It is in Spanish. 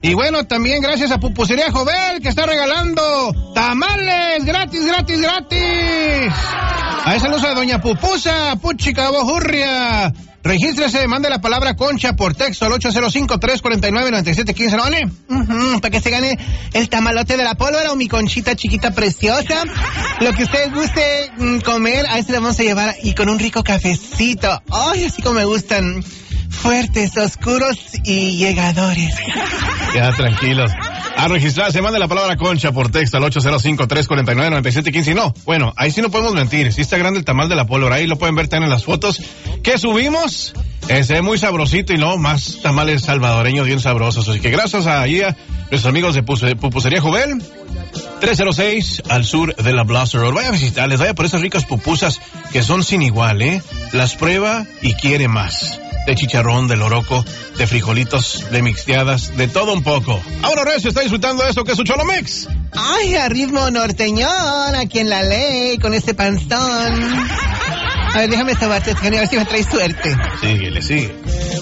Y bueno, también gracias a Pupusería Jovel, que está regalando tamales gratis. A esa luz de Doña Pupusa, Puchica Bojurria. Regístrese, mande la palabra concha por texto al 805-349-9715, ¿no vale? Para que se gane el tamalote de la pólvora o mi conchita chiquita preciosa. Lo que ustedes guste comer, a este le vamos a llevar y con un rico cafecito. Ay, así como me gustan. Fuertes, oscuros y llegadores. Ya, tranquilos. A registrarse, mande la palabra concha por texto al 805-349-9715. No, bueno, ahí sí no podemos mentir. Sí está grande el tamal de la pólvora. Ahí lo pueden ver también en las fotos que subimos. Se ve muy sabrosito y no, más tamales salvadoreños bien sabrosos. Así que gracias a nuestros amigos de Pupusería Jovel. 306 al sur de la Blaster Road. Vaya a visitarles, vaya por esas ricas pupusas que son sin igual, ¿eh? Las prueba y quiere más. De chicharrón, de loroco, de frijolitos, de mixteadas, de todo un poco. Ahora Recio está disfrutando de eso que es su Cholomix. Ay, a ritmo norteñón, aquí en la ley, con este panzón. A ver, déjame sobarte, a ver si me trae suerte. Síguele.